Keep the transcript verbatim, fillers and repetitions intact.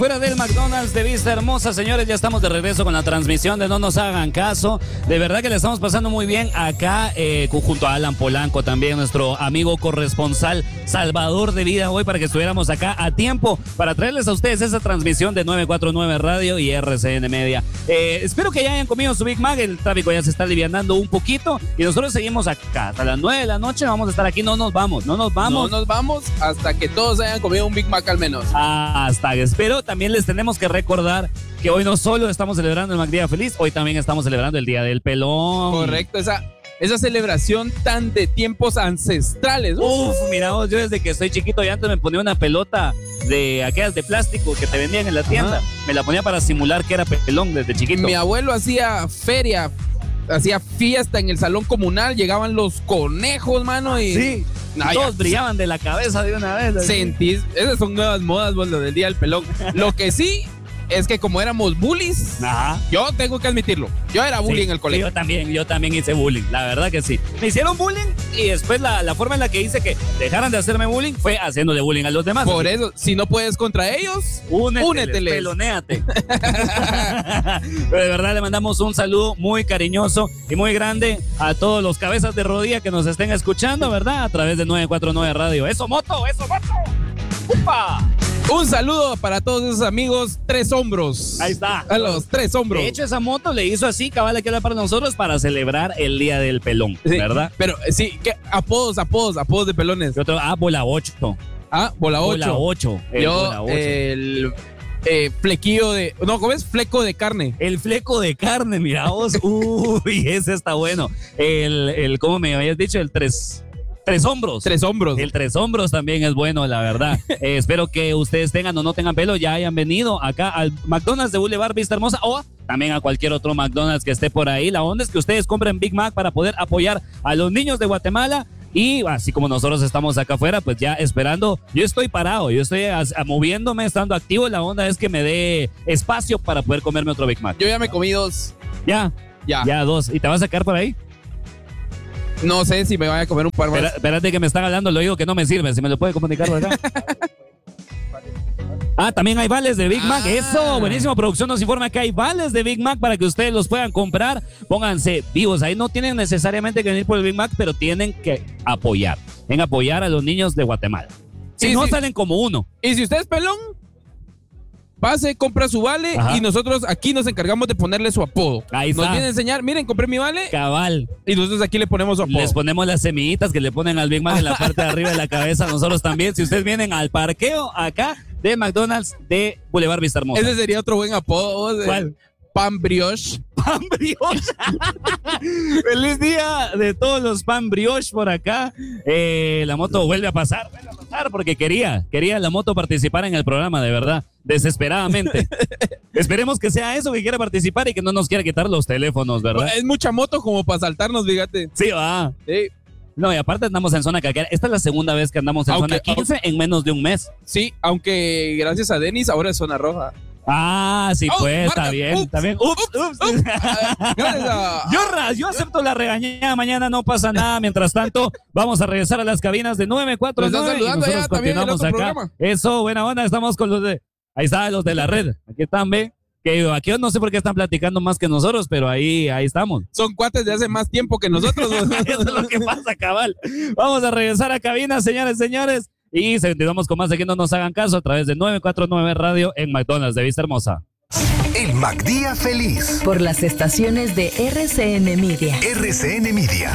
Fuera del McDonald's de Vista Hermosa, señores, ya estamos de regreso con la transmisión de No Nos Hagan Caso. De verdad que le estamos pasando muy bien acá, eh, junto a Alan Polanco, también nuestro amigo corresponsal, salvador de vida hoy, para que estuviéramos acá a tiempo para traerles a ustedes esa transmisión de nueve cuatro nueve Radio y R C N Media. Eh, espero que ya hayan comido su Big Mac, el tráfico ya se está alivianando un poquito y nosotros seguimos acá hasta las nueve de la noche. Vamos a estar aquí, no nos vamos, no nos vamos. No nos vamos hasta que todos hayan comido un Big Mac al menos. Ah, hasta que espero. También les tenemos que recordar que hoy no solo estamos celebrando el MacDía Feliz, hoy también estamos celebrando el Día del Pelón. Correcto, esa, esa celebración tan de tiempos ancestrales. Uf, mira vos, yo desde que estoy chiquito ya antes me ponía una pelota de aquellas de plástico que te vendían en la tienda. Ajá. Me la ponía para simular que era pelón desde chiquito. Mi abuelo hacía feria, hacía fiesta en el salón comunal, llegaban los conejos, mano, y... Sí. No, todos ya brillaban de la cabeza de una vez. Sentís, esas son nuevas modas, vos, lo del Día del Pelón. Lo que sí es que como éramos bullies, ajá, yo tengo que admitirlo, yo era bullying sí, en el colegio. Yo también, yo también hice bullying, la verdad que sí. Me hicieron bullying y después la, la forma en la que hice que dejaran de hacerme bullying fue haciéndole bullying a los demás. Por así. Eso, si no puedes contra ellos, úneteles, úneteles. Pelonéate. Pero de verdad le mandamos un saludo muy cariñoso y muy grande a todos los cabezas de rodilla que nos estén escuchando, ¿verdad? A través de nueve cuatro nueve Radio. ¡Eso, moto! ¡Eso, moto! ¡Upa! Un saludo para todos esos amigos Tres Hombros. Ahí está. A los Tres Hombros. De hecho, esa moto le hizo así, cabal, aquí para nosotros para celebrar el Día del Pelón, sí, ¿verdad? Pero sí, ¿qué? apodos, apodos, apodos de pelones. Otro, ah, bola ocho. Ah, bola ocho. Bola ocho. El Yo, bola ocho. el eh, flequillo de... No, ¿cómo es? Fleco de carne. El fleco de carne, mira vos. Uy, ese está bueno. El, el, ¿cómo me habías dicho? El tres... Tres hombros. Tres hombros. El tres hombros también es bueno, la verdad. eh, espero que ustedes tengan o no tengan pelo, ya hayan venido acá al McDonald's de Boulevard Vista Hermosa o también a cualquier otro McDonald's que esté por ahí. La onda es que ustedes compren Big Mac para poder apoyar a los niños de Guatemala. Y así como nosotros estamos acá afuera, pues ya esperando. Yo estoy parado, yo estoy a, a, moviéndome, estando activo. La onda es que me dé espacio para poder comerme otro Big Mac. Yo ya me comí dos. Ya, ya. Ya dos. ¿Y te vas a sacar por ahí? No sé si me vaya a comer un par más. Espera, espérate que me están hablando, lo digo que no me sirve. Si me lo puede comunicar por acá. Ah, también hay vales de Big Mac. Ah. Eso, buenísimo. Producción nos informa que hay vales de Big Mac para que ustedes los puedan comprar. Pónganse vivos. Ahí no tienen necesariamente que venir por el Big Mac, pero tienen que apoyar. En apoyar a los niños de Guatemala. Si sí, no, sí. Salen como uno. Y si usted es pelón, pase, compra su vale. Ajá. Y nosotros aquí nos encargamos de ponerle su apodo. Ahí está. Nos viene a enseñar, miren, compré mi vale. Cabal. Y nosotros aquí le ponemos su apodo. Les ponemos las semillitas que le ponen al Big Mac en la parte de arriba de la cabeza. Nosotros también. Si ustedes vienen al parqueo acá de McDonald's de Boulevard Vista Hermosa. Ese sería otro buen apodo. ¿Cuál? Pan brioche. Pan brioche. Feliz día de todos los pan brioche por acá. Eh, la moto vuelve a pasar, vuelve a pasar porque quería, quería la moto participar en el programa, de verdad, desesperadamente. Esperemos que sea eso, que quiera participar y que no nos quiera quitar los teléfonos, ¿verdad? Es mucha moto como para saltarnos, fíjate. Sí, va. Sí. No, y aparte andamos en zona caquera. Esta es la segunda vez que andamos en aunque, zona quince aunque, en menos de un mes. Sí, aunque gracias a Denis ahora es zona roja. Ah, sí, oh, pues, marca, está bien, ups, está bien. Ups, ups, ups. ups. yo, yo acepto la regañada, mañana no pasa nada. Mientras tanto, vamos a regresar a las cabinas de nueve cuatro nueve y nosotros ya, continuamos acá. Programa. Eso, buena onda, estamos con los de... Ahí están los de la red, aquí están, ve. Que aquí no sé por qué están platicando más que nosotros, pero ahí, ahí estamos. Son cuates de hace más tiempo que nosotros. Eso es lo que pasa, cabal. Vamos a regresar a cabina, señores, señores. Y seguimos con más de que no nos hagan caso a través de nueve cuatro nueve Radio en McDonald's de Vista Hermosa. El MacDía Feliz. Por las estaciones de R C N Media. R C N Media.